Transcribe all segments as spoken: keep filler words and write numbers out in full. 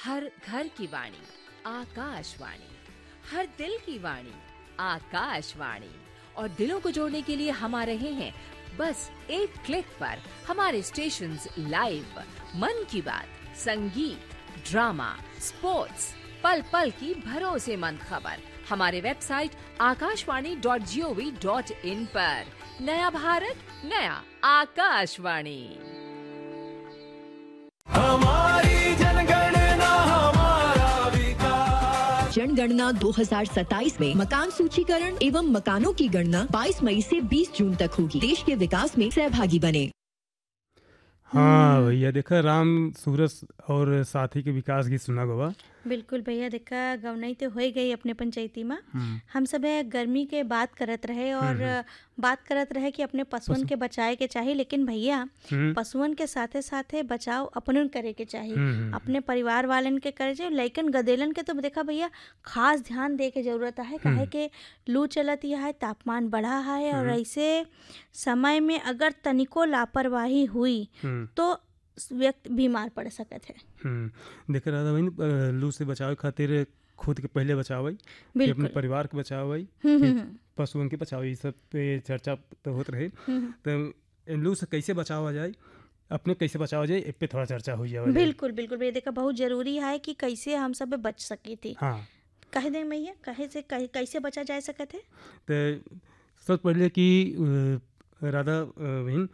हर घर की वाणी आकाशवाणी, हर दिल की वाणी आकाशवाणी। और दिलों को जोड़ने के लिए हम आ रहे हैं बस एक क्लिक पर। हमारे स्टेशंस लाइव, मन की बात, संगीत, ड्रामा, स्पोर्ट्स, पल पल की भरोसेमंद खबर हमारे website Akashvani dot G O V dot in पर। नया भारत, नया आकाशवाणी। हमारी जनगणना हमारा विकास। जनगणना दो हज़ार सत्ताईस में मकान सूचीकरण एवं मकानों की गणना बाईस मई से बीस जून तक होगी। देश के विकास में सहभागी बने। हाँ भैया, देखा राम सूरज और साथी के विकास की सुना गोवा। बिल्कुल भैया, देखा गवनई तो हो ही गई अपने पंचायती में। हम सब गर्मी के बात करत रहे और बात करत रहे कि अपने पशुअन के बचाए के चाहिए, लेकिन भैया पशुअन के साथे साथे बचाव अपनन करे के चाहिए, अपने परिवार वालन के करे चाहिए। लेकिन गदेलन के तो देखा भैया खास ध्यान दे के जरूरत है, काहे के लू चलत है, तापमान बढ़ा है और ऐसे समय में अगर तनिको लापरवाही हुई तो व्यक्ति बीमार पड़ सकत है। देख रहा था भाई, लू से बचाव खातिर खुद के पहले बचाव, फिर अपने परिवार के बचाव, पशुओं के बचाव, ये सब पे चर्चा तो होत रहे। तो लू से कैसे बचावा जाए, अपने कैसे बचावा जाए, इस पे थोड़ा चर्चा हो जाए। बिल्कुल बिल्कुल भैया, देखा बहुत जरूरी है कि कैसे हम सब बच सके थे। हाँ, कहे दे भैया, कहे से कैसे बचा जा सकत है। तो सबसे पहले कि राधा बहन,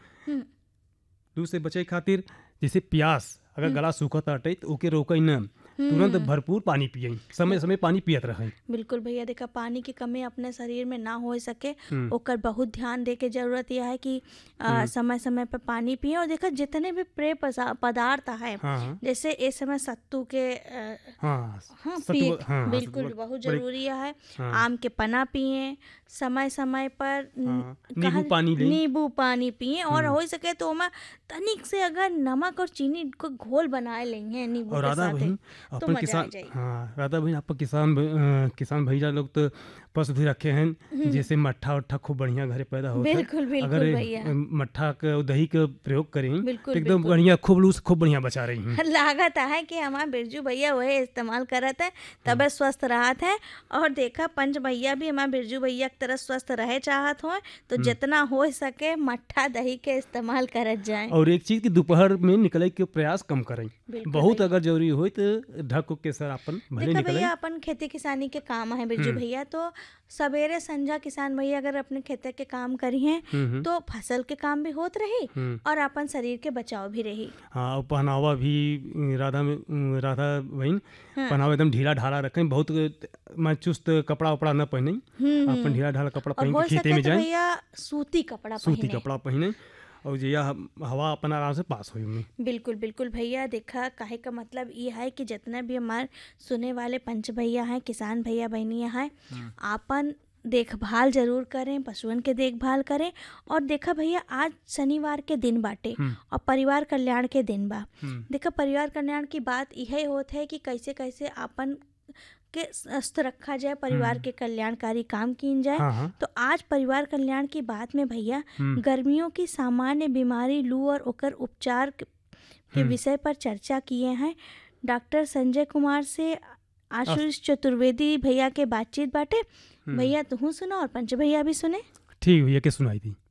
लू से बचे खातिर जैसे प्यास अगर गला सूखत हटे तो ओके रोकई न, तुरंत भरपूर पानी पियई, समय समय पानी पियत रहे। बिल्कुल भैया, देखा पानी की कमी अपने शरीर में ना हो सके, ओकर बहुत ध्यान दे के जरूरत यह है कि आ, समय समय पे पानी पिए। और देखा जितने भी पेय पदार्थ है, हाँ, जैसे इस समय सत्तू के आ, हाँ, हाँ, पिए, हाँ, बिल्कुल बहुत जरूरी है। हाँ, आम के पना पिए, समय समय पर हाँ, नींबू पानी नींबू पानी पिए, और हो सके तो मैं तनिक से अगर नमक और चीनी को घोल बनाए लेंगे नींबू के साथ तो मजा किसान, आ जाएगी। हाँ राधा भाई, आप किसान आ, किसान भैया लोग तो पशु भी रखे हैं, जैसे मट्ठा उट्ठा खूब बढ़िया घरे पैदा होता है। बिल्कुल बिल्कुल अगर भैया, मट्ठा के दही का प्रयोग करें तो एकदम बढ़िया, खूब लूस खूब बढ़िया बचा रही हैं। लागत है कि हमारा बिरजू भैया वही इस्तेमाल करत है, तबे स्वस्थ रहत है। और देखा पंच भैया भी हमारा बिरजू भैया की तरह स्वस्थ रहे चाहत हो, तो जितना हो सके मट्ठा दही के इस्तेमाल करत जाए। और एक चीज की दोपहर में निकले के प्रयास कम करें, बहुत अगर जरूरी हो तो ढक के सर अपन भले निकले। भैया अपन खेती किसानी के काम है बिरजू भैया, तो सवेरे संझा किसान भैया अगर अपने खेते के काम करी हैं तो फसल के काम भी होत रही और अपन शरीर के बचाव भी रही। हाँ, पहनावा भी राधा में राधा बहन, हाँ, पहनावा एकदम ढीला ढाला रखें, बहुत मैं चुस्त कपड़ा उपड़ा न पहने, अपन ढीला ढाला कपड़ा पहन के खेते में जाए। भैया सूती कपड़ा सूती कपड़ा पहने और जया हवा अपना आराम से पास हुई। बिल्कुल बिल्कुल भैया, देखा काहे का मतलब ये है कि जितने भी हमारे सुने वाले पंच भैया हैं, किसान भैया बहनियां हैं, आपन देखभाल जरूर करें, पशुओं के देखभाल करें। और देखा भैया आज शनिवार के दिन बाटे और परिवार कल्याण के दिन बा। देखा परिवार कल्याण की बात यही होत है कि कैसे कैसे आपन के स्वस्थ रखा जाए, परिवार के कल्याणकारी काम किन जाए। हाँ, हाँ। तो आज परिवार कल्याण की बात में भैया गर्मियों की सामान्य बीमारी लू और ओकर उपचार के विषय पर चर्चा किए हैं। डॉक्टर संजय कुमार से आशुष चतुर्वेदी भैया के बातचीत बाटे। भैया तू सुना और पंच भैया भी सुने। ठीक भैया, के सुनाई थी।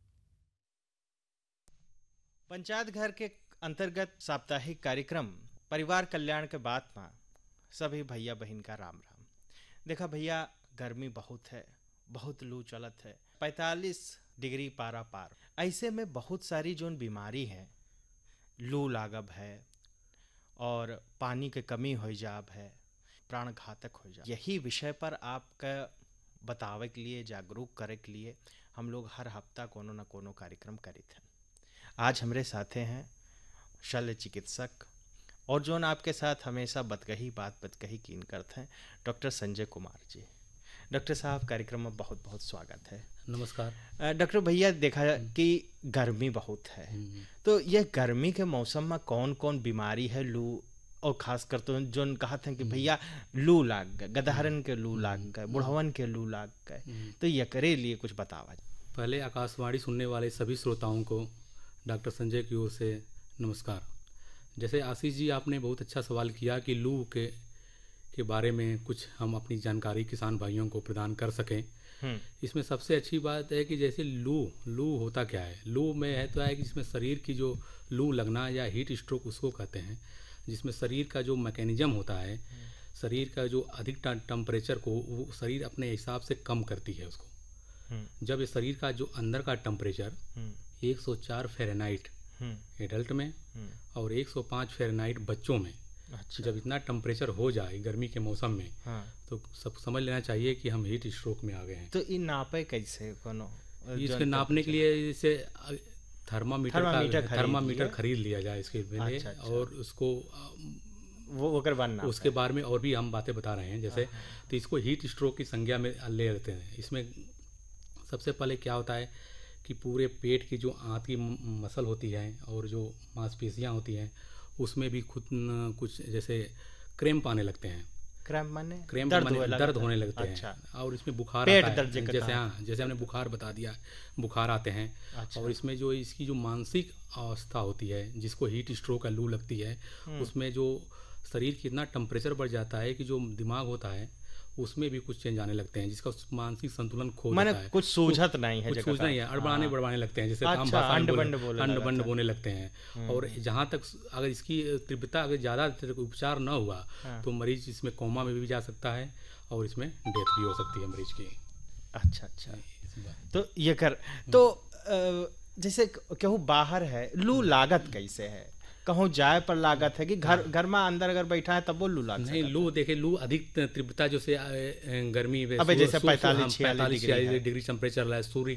पंचायत घर के अंतर्गत साप्ताहिक कार्यक्रम परिवार कल्याण के बात में सभी भैया बहन का राम राम। देखा भैया गर्मी बहुत है, बहुत लू चलत है, पैंतालीस डिग्री पारा पार। ऐसे में बहुत सारी जोन बीमारी है, लू लागब है और पानी के कमी हो जाब है, प्राण घातक हो जाए। यही विषय पर आपका बतावे के लिए, जागरूक करे के लिए हम लोग हर हफ्ता कोनो न कोनो कार्यक्रम करित हैं। आज हमारे साथे हैं शल्य चिकित्सक और जोन आपके साथ हमेशा बतकही बात बतकही कीन करते हैं, डॉक्टर संजय कुमार जी। डॉक्टर साहब, कार्यक्रम में बहुत बहुत स्वागत है। नमस्कार डॉक्टर भैया, देखा कि गर्मी बहुत है, तो यह गर्मी के मौसम में कौन कौन बीमारी है लू, और खास कर तो जो कहा था कि भैया लू लाग गए, गदहरन के लू लाग गए, बुढ़वन के लू लाग गए, तो ये करे लिए कुछ बतावा। पहले आकाशवाणी सुनने वाले सभी श्रोताओं को डॉक्टर संजय की ओर से नमस्कार। जैसे आशीष जी आपने बहुत अच्छा सवाल किया कि लू के के बारे में कुछ हम अपनी जानकारी किसान भाइयों को प्रदान कर सकें। इसमें सबसे अच्छी बात है कि जैसे लू लू होता क्या है। लू में है तो है कि जिसमें शरीर की जो लू लगना या हीट स्ट्रोक उसको कहते हैं, जिसमें शरीर का जो मैकेनिज्म होता है, शरीर का जो अधिक टेम्परेचर को वो शरीर अपने हिसाब से कम करती है उसको। जब ये शरीर का जो अंदर का टेम्परेचर एक सौ चार फ़ारेनहाइट एडल्ट में और एक सौ पाँच फ़ारेनहाइट बच्चों में, अच्छा। जब इतना टेम्परेचर हो जाए गर्मी के मौसम में, हाँ। तो सब समझ लेना चाहिए कि हम हीट स्ट्रोक में आ गए हैं। तो ये नापे कैसे कोनो? इसके नापने के लिए जैसे थर्मामीटर का थर्मामीटर खरीद लिया जाए इसके लिए। अच्छा, अच्छा। और उसको वो वो करवाना, उसके बारे में और भी हम बातें बता रहे हैं जैसे। तो इसको हीट स्ट्रोक की संज्ञा में ले लेते हैं। इसमें सबसे पहले क्या होता है कि पूरे पेट की जो आंत की मसल होती है और जो मांसपेशियां होती हैं उसमें भी खुद कुछ जैसे क्रैम्प आने लगते हैं। क्रैम्प माने क्रैम्प दर्द, माने दर्द होने लगते अच्छा। हैं और इसमें बुखार पेट आता दर्द है। जैसे हाँ जैसे हमने बुखार बता दिया, बुखार आते हैं। अच्छा। और इसमें जो इसकी जो मानसिक अवस्था होती है जिसको हीट स्ट्रोक का लू लगती है, उसमें जो शरीर की इतना टेम्परेचर बढ़ जाता है कि जो दिमाग होता है उसमें भी कुछ चेंज आने लगते हैं, जिसका मानसिक संतुलन खो जाता है। कुछ सूझत नहीं है, कुछ सूझ नहीं है, अड़बड़ाने बढ़वाने लगते हैं, जैसे हम भाषा में अंड बंड बोने लगते हैं। और जहाँ तक अगर इसकी तीव्रता अगर ज़्यादा उपचार न हुआ तो मरीज इसमें कोमा में भी जा सकता है और इसमें डेथ भी हो सकती है मरीज की। अच्छा अच्छा, तो ये कर तो जैसे केहू बाहर है, लू लागत कैसे है? कहूँ जाए पर लागत है कि घर घर में अंदर अगर बैठा है तब वो लू लागत नहीं। लू देखे लू अधिक तीव्रता जो से गर्मी अबे जैसे पैंतालीस छियालीस डिग्री टेम्परेचर है, सूर्य